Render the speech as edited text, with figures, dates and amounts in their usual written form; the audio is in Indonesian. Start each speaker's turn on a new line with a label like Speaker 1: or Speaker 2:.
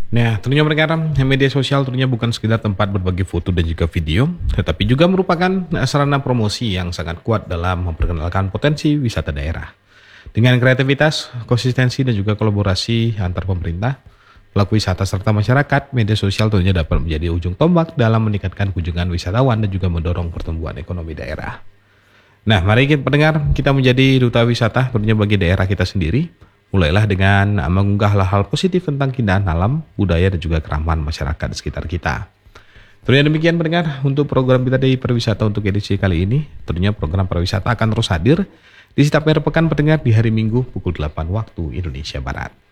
Speaker 1: Nah, tentunya mereka media sosial tentunya bukan sekedar tempat berbagi foto dan juga video, tetapi juga merupakan sarana promosi yang sangat kuat dalam memperkenalkan potensi wisata daerah. Dengan kreativitas, konsistensi, dan juga kolaborasi antar pemerintah, pelaku wisata serta masyarakat, media sosial tentunya dapat menjadi ujung tombak dalam meningkatkan kunjungan wisatawan dan juga mendorong pertumbuhan ekonomi daerah. Nah, mari kita pendengar, kita menjadi duta wisata tentunya bagi daerah kita sendiri. Mulailah dengan mengunggah hal-hal positif tentang keindahan alam, budaya, dan juga keramahan masyarakat di sekitar kita. Tentunya demikian pendengar untuk program kita di Perwisata untuk edisi kali ini. Tentunya program Perwisata akan terus hadir di setiap akhir pekan pendengar di hari Minggu pukul 8 waktu Indonesia Barat.